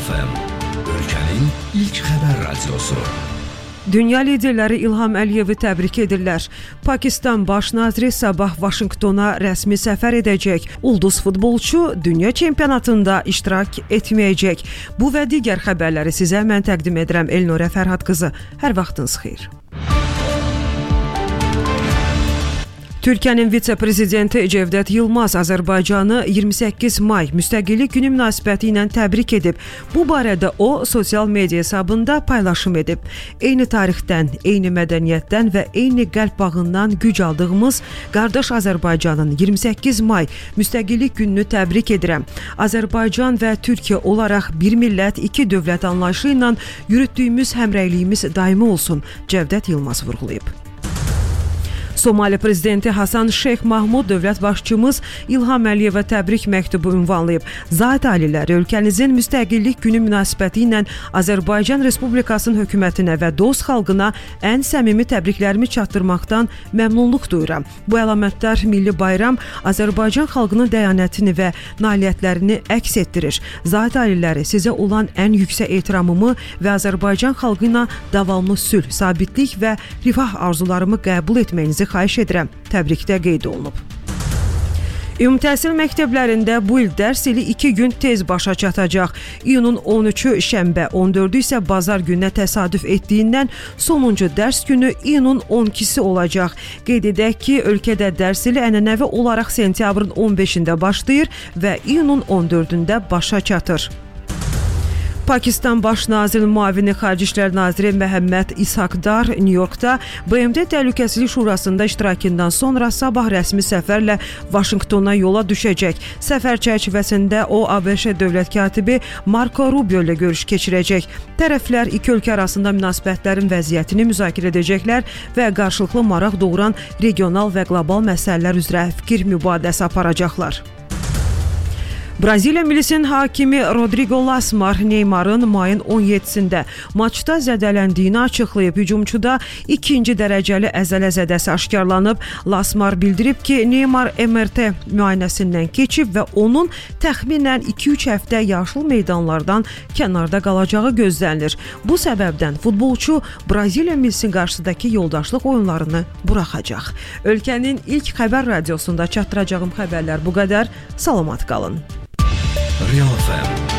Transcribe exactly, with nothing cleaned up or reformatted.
F M, ölkənin ilk xəbər radiosu. Dünya liderləri İlham Əliyevi təbrik edirlər. Pakistan baş naziri sabah Vaşinqtona rəsmi səfər edəcək. Ulduz futbolçu dünya çempionatında iştirak etməyəcək. Bu və digər xəbərləri sizə mən təqdim edirəm. Elnurə Fərhad qızı. Hər vaxtınız xeyir. Türkiyənin vitse-prezidenti Cevdet Yılmaz Azərbaycanı iyirmi səkkiz may Müstəqillik Günü münasibəti ilə təbrik edib. Bu barədə o, sosial media hesabında paylaşım edib. Eyni tarixdən, eyni mədəniyyətdən və eyni qəlb bağından güc aldığımız qardaş Azərbaycanın iyirmi səkkiz may Müstəqillik Gününü təbrik edirəm. Azərbaycan və Türkiyə olaraq bir millət, iki dövlət anlayışı ilə yürütdüyümüz həmrəyliyimiz daimi olsun, Cevdet Yılmaz vurğulayıb. Somali prezidenti Hasan Şeyx Mahmud dövlət başçımız İlham Əliyevə təbrik məktubu ünvanlayıb. Zat aliləri ölkənizin Müstəqillik Günü münasibəti ilə Azərbaycan Respublikasının hökumətinə və dost xalqına ən səmimi təbriklərimi çatdırmaqdan məmnunluq duyuram. Bu əlamətlər milli bayram Azərbaycan xalqının dəyanətini və nailiyyətlərini əks etdirir. Zat aliləri sizə olan ən yüksək ehtiramımı və Azərbaycan xalqı ilə davamlı sülh, sabitlik və rifah arzularımı qəbul etməyinizi xahiş edirəm. Təbrikdə qeyd olunub. Ümumi təhsil məktəblərində bu il dərs ili iki gün tez başa çatacaq. İyunun on üçü şənbə, on dördü isə bazar gününə təsadüf etdiyindən sonuncu dərs günü iyunun on ikisi olacaq. Qeyd edək ki, ölkədə dərs ili ənənəvi olaraq sentyabrın on beşində başlayır və iyunun on dördündə başa çatır. Pakistan baş nazirinin müavini Xarici İşlər naziri Məhəmməd İshaqdar Nyu-Yorkda B M T Təhlükəsizlik Şurasında iştirakından sonra sabah rəsmi səfərlə Vaşinqtona yola düşəcək. Səfər çərçivəsində o A B Ş dövlət katibi Marco Rubio ilə görüş keçirəcək. Tərəflər iki ölkə arasında münasibətlərin vəziyyətini müzakirə edəcəklər və qarşılıqlı maraq doğuran regional və qlobal məsələlər üzrə fikir mübadiləsi aparacaqlar. Braziliya millisinin hakimi Rodrigo Lasmar Neymarın mayın on yeddisində maçda zədələndiyini açıqlayıb. Hücumçuda ikinci dərəcəli əzələ zədəsi aşkarlanıb. Lasmar bildirib ki, Neymar M R T müayinəsindən keçib və onun təxminən iki üç həftə yaşıl meydanlardan kənarda qalacağı gözlənilir. Bu səbəbdən futbolçu Braziliya millisinin qarşısındakı yoldaşlıq oyunlarını buraxacaq. Ölkənin ilk xəbər radiosunda çatdıracağım xəbərlər bu qədər. Salamat qalın. Real F M